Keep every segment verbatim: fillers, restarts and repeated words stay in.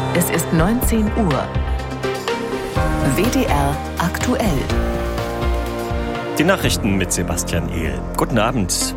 Es ist neunzehn Uhr. W D R aktuell. Die Nachrichten mit Sebastian Ehl. Guten Abend.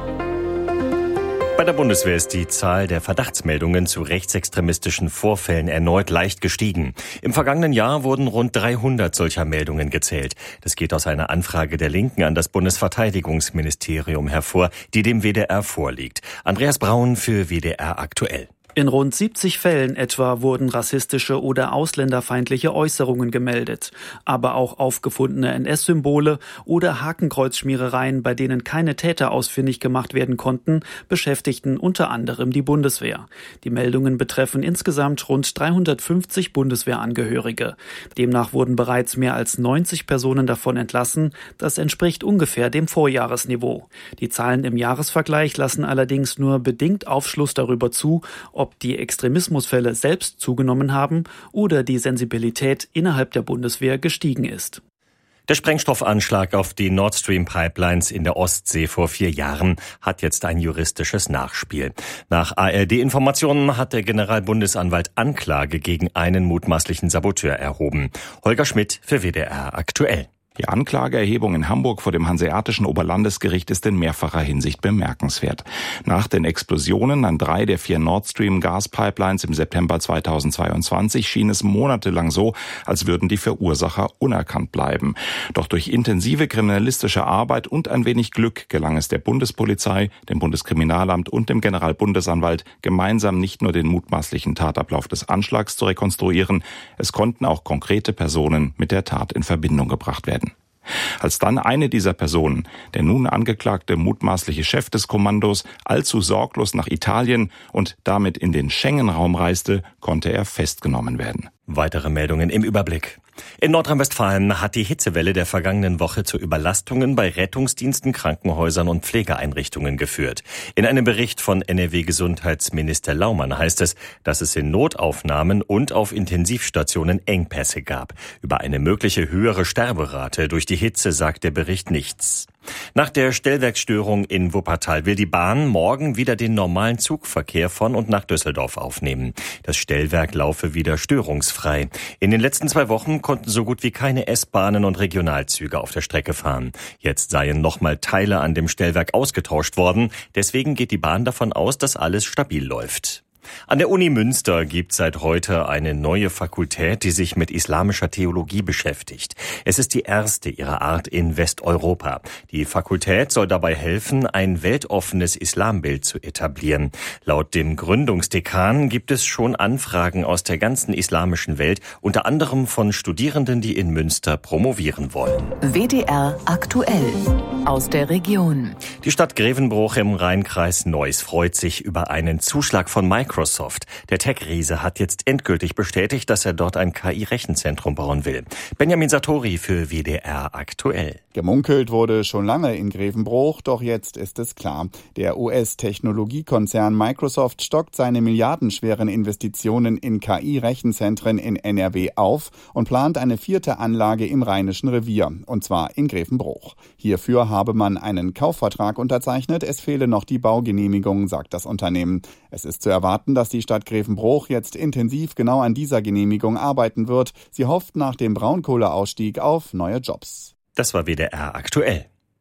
Bei der Bundeswehr ist die Zahl der Verdachtsmeldungen zu rechtsextremistischen Vorfällen erneut leicht gestiegen. Im vergangenen Jahr wurden rund dreihundert solcher Meldungen gezählt. Das geht aus einer Anfrage der Linken an das Bundesverteidigungsministerium hervor, die dem W D R vorliegt. Andreas Braun für W D R aktuell. In rund siebzig Fällen etwa wurden rassistische oder ausländerfeindliche Äußerungen gemeldet, aber auch aufgefundene N S-Symbole oder Hakenkreuzschmierereien, bei denen keine Täter ausfindig gemacht werden konnten, beschäftigten unter anderem die Bundeswehr. Die Meldungen betreffen insgesamt rund dreihundertfünfzig Bundeswehrangehörige. Demnach wurden bereits mehr als neunzig Personen davon entlassen. Das entspricht ungefähr dem Vorjahresniveau. Die Zahlen im Jahresvergleich lassen allerdings nur bedingt Aufschluss darüber zu, ob ob die Extremismusfälle selbst zugenommen haben oder die Sensibilität innerhalb der Bundeswehr gestiegen ist. Der Sprengstoffanschlag auf die Nord Stream Pipelines in der Ostsee vor vier Jahren hat jetzt ein juristisches Nachspiel. Nach A R D-Informationen hat der Generalbundesanwalt Anklage gegen einen mutmaßlichen Saboteur erhoben. Holger Schmidt für W D R aktuell. Die Anklageerhebung in Hamburg vor dem Hanseatischen Oberlandesgericht ist in mehrfacher Hinsicht bemerkenswert. Nach den Explosionen an drei der vier Nord Stream Gaspipelines im September zweitausendzweiundzwanzig schien es monatelang so, als würden die Verursacher unerkannt bleiben. Doch durch intensive kriminalistische Arbeit und ein wenig Glück gelang es der Bundespolizei, dem Bundeskriminalamt und dem Generalbundesanwalt, gemeinsam nicht nur den mutmaßlichen Tatablauf des Anschlags zu rekonstruieren, es konnten auch konkrete Personen mit der Tat in Verbindung gebracht werden. Als dann eine dieser Personen, der nun angeklagte mutmaßliche Chef des Kommandos, allzu sorglos nach Italien und damit in den Schengen-Raum reiste, konnte er festgenommen werden. Weitere Meldungen im Überblick. In Nordrhein-Westfalen hat die Hitzewelle der vergangenen Woche zu Überlastungen bei Rettungsdiensten, Krankenhäusern und Pflegeeinrichtungen geführt. In einem Bericht von N R W-Gesundheitsminister Laumann heißt es, dass es in Notaufnahmen und auf Intensivstationen Engpässe gab. Über eine mögliche höhere Sterberate durch die Hitze sagt der Bericht nichts. Nach der Stellwerksstörung in Wuppertal will die Bahn morgen wieder den normalen Zugverkehr von und nach Düsseldorf aufnehmen. Das Stellwerk laufe wieder störungsfrei. In den letzten zwei Wochen konnten so gut wie keine S-Bahnen und Regionalzüge auf der Strecke fahren. Jetzt seien nochmal Teile an dem Stellwerk ausgetauscht worden. Deswegen geht die Bahn davon aus, dass alles stabil läuft. An der Uni Münster gibt seit heute eine neue Fakultät, die sich mit islamischer Theologie beschäftigt. Es ist die erste ihrer Art in Westeuropa. Die Fakultät soll dabei helfen, ein weltoffenes Islambild zu etablieren. Laut dem Gründungsdekan gibt es schon Anfragen aus der ganzen islamischen Welt, unter anderem von Studierenden, die in Münster promovieren wollen. W D R aktuell aus der Region. Die Stadt Grevenbroich im Rheinkreis Neuss freut sich über einen Zuschlag von Microsoft. Der Tech-Riese hat jetzt endgültig bestätigt, dass er dort ein K I-Rechenzentrum bauen will. Benjamin Satori für W D R aktuell. Gemunkelt wurde schon lange in Grevenbroich, doch jetzt ist es klar. Der U S-Technologiekonzern Microsoft stockt seine milliardenschweren Investitionen in K I-Rechenzentren in N R W auf und plant eine vierte Anlage im Rheinischen Revier, und zwar in Grevenbroich. Hierfür habe man einen Kaufvertrag unterzeichnet, es fehle noch die Baugenehmigung, sagt das Unternehmen. Es ist zu erwarten, dass die Stadt Grevenbroich jetzt intensiv genau an dieser Genehmigung arbeiten wird. Sie hofft nach dem Braunkohleausstieg auf neue Jobs. Das war W D R aktuell.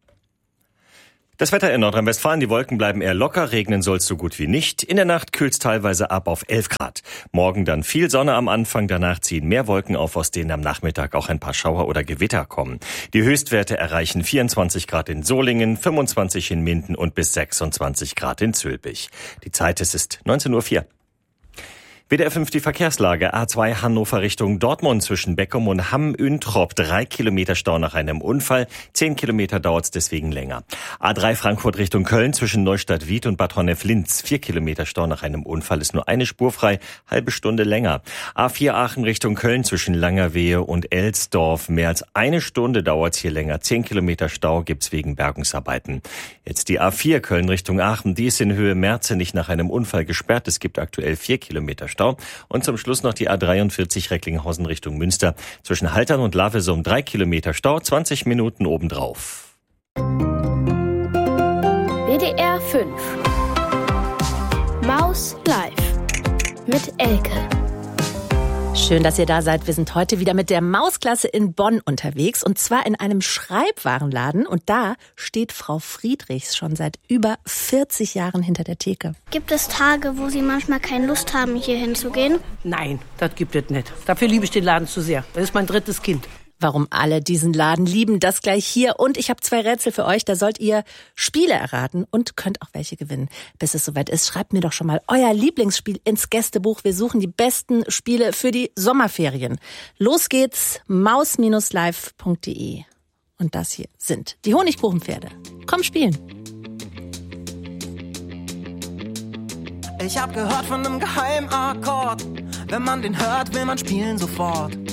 Das Wetter in Nordrhein-Westfalen, die Wolken bleiben eher locker, regnen soll es so gut wie nicht. In der Nacht kühlt es teilweise ab auf elf Grad. Morgen dann viel Sonne am Anfang, danach ziehen mehr Wolken auf, aus denen am Nachmittag auch ein paar Schauer oder Gewitter kommen. Die Höchstwerte erreichen vierundzwanzig Grad in Solingen, fünfundzwanzig in Minden und bis sechsundzwanzig Grad in Zülpich. Die Zeit, es ist neunzehn Uhr vier. W D R fünf die Verkehrslage. A zwei Hannover Richtung Dortmund zwischen Beckum und Hamm-Üntrop. Drei Kilometer Stau nach einem Unfall. Zehn Kilometer dauert es deswegen länger. A drei Frankfurt Richtung Köln zwischen Neustadt-Wied und Bad Honnef-Linz. Vier Kilometer Stau nach einem Unfall ist nur eine Spur frei. Halbe Stunde länger. A vier Aachen Richtung Köln zwischen Langerwehe und Elsdorf. Mehr als eine Stunde dauert es hier länger. Zehn Kilometer Stau gibt's wegen Bergungsarbeiten. Jetzt die A vier Köln Richtung Aachen. Die ist in Höhe Merzenich nach einem Unfall gesperrt. Es gibt aktuell vier Kilometer Stau. Und zum Schluss noch die A dreiundvierzig Recklinghausen Richtung Münster. Zwischen Haltern und Lavesum drei Kilometer Stau, zwanzig Minuten obendrauf. W D R fünf Maus live mit Elke. Schön, dass ihr da seid. Wir sind heute wieder mit der Mausklasse in Bonn unterwegs und zwar in einem Schreibwarenladen und da steht Frau Friedrichs schon seit über vierzig Jahren hinter der Theke. Gibt es Tage, wo Sie manchmal keine Lust haben, hier hinzugehen? Nein, das gibt es nicht. Dafür liebe ich den Laden zu sehr. Das ist mein drittes Kind. Warum alle diesen Laden lieben, das gleich hier. Und ich habe zwei Rätsel für euch, da sollt ihr Spiele erraten und könnt auch welche gewinnen. Bis es soweit ist, schreibt mir doch schon mal euer Lieblingsspiel ins Gästebuch. Wir suchen die besten Spiele für die Sommerferien. Los geht's, maus live punkt de. Und das hier sind die Honigkuchenpferde. Komm spielen. Ich hab gehört von einem Geheimakkord. Wenn man den hört, will man spielen sofort.